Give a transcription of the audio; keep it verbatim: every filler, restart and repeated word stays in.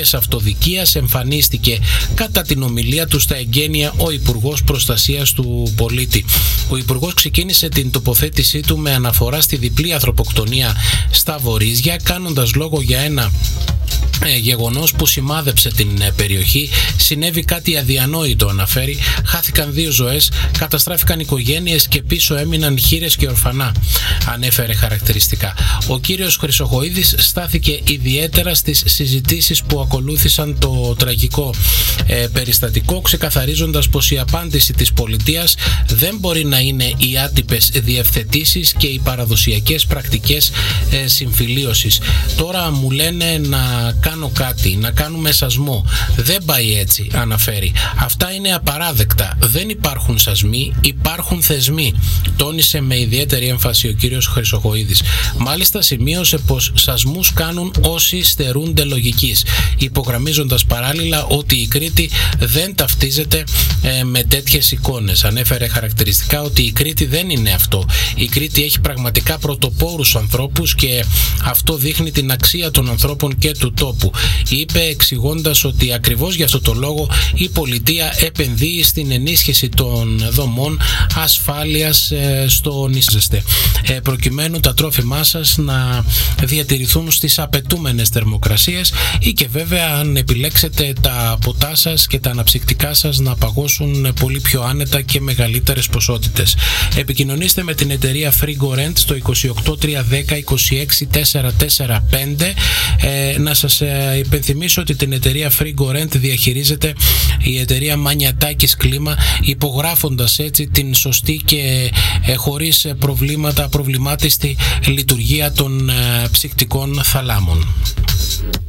πολιτικές αυτοδικίας εμφανίστηκε κατά την ομιλία του στα εγγένεια ο Υπουργός Προστασίας του Πολίτη. Ο Υπουργός ξεκίνησε την τοποθέτησή του με αναφορά στη διπλή ανθρωποκτονία στα Βορίζια, κάνοντας λόγο για ένα Ε, γεγονός που σημάδεψε την ε, περιοχή. Συνέβη κάτι αδιανόητο, αναφέρει. Χάθηκαν δύο ζωές, καταστράφηκαν οικογένειες και πίσω έμειναν χήρες και ορφανά, ανέφερε χαρακτηριστικά. Ο κύριος Χρυσοχοΐδης στάθηκε ιδιαίτερα στις συζητήσεις που ακολούθησαν το τραγικό ε, περιστατικό, ξεκαθαρίζοντας πως η απάντηση της πολιτείας δεν μπορεί να είναι οι άτυπες διευθετήσεις και οι παραδοσιακές πρακτικές ε, συμφιλίωσης. Τώρα μου λένε να κάνω κάτι, να κάνουμε σασμό. Δεν πάει έτσι, αναφέρει. Αυτά είναι απαράδεκτα. Δεν υπάρχουν σασμοί, υπάρχουν θεσμοί, τόνισε με ιδιαίτερη έμφαση ο κύριος Χρυσοχοΐδης. Μάλιστα σημείωσε πως σασμούς κάνουν όσοι στερούνται λογικής, υπογραμμίζοντας παράλληλα ότι η Κρήτη δεν ταυτίζεται ε, με τέτοιες εικόνες. Ανέφερε χαρακτηριστικά ότι η Κρήτη δεν είναι αυτό. Η Κρήτη έχει πραγματικά πρωτοπόρους ανθρώπους και αυτό δείχνει την αξία των ανθρώπων και του τόπου. Είπε εξηγώντας ότι ακριβώς για αυτό το λόγο η πολιτεία επενδύει στην ενίσχυση των δομών ασφάλειας ε, στο νησί, ε, προκειμένου τα τρόφιμά σας να διατηρηθούν στις απαιτούμενες θερμοκρασίες ή και βέβαια αν επιλέξετε τα ποτά σας και τα αναψυκτικά σας να παγώσουν πολύ πιο άνετα και μεγαλύτερες ποσότητες. Επικοινωνήστε με την εταιρεία Frigorent στο είκοσι οκτώ τριακόσια δέκα είκοσι έξι τετρακόσια σαράντα πέντε. Ε, να σας ε, υπενθυμίσω ότι την εταιρεία Frigorent διαχειρίζεται η εταιρεία Μανιατάκης Κλίμα, υπογράφοντας έτσι την σωστή και ε, χωρίς προβλήματα προβλημάτιστη λειτουργία των ε, ψυκτικών θαλάμων.